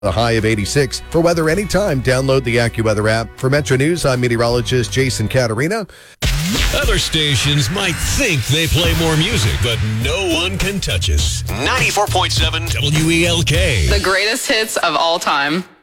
A high of 86. For weather anytime, download the AccuWeather app. For Metro News, I'm meteorologist Jason Caterina. Other stations might think they play more music, but no one can touch us. 94.7 WELK. The greatest hits of all time.